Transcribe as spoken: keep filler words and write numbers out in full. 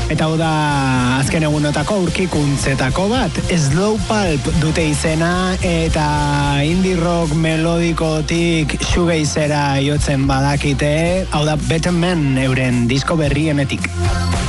Eta hau da azken egunotako aurkikuntzetako bat, Slow Pulp dute izena eta indie rock melodikotik shoegazera jotzen badakite, hau da Better Man euren disko berrienetik.